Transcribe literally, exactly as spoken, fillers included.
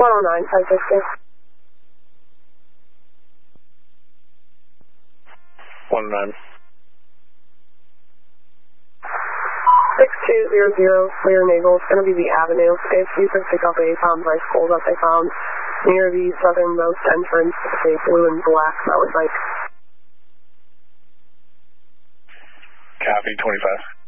one oh nine, five six six. one oh nine. six two zero zero, clear naval. It's going to be the Avenue. If you could pick up a found rice bowl that they found near the southernmost entrance, it's a blue and black, that was like. Copy, twenty-five.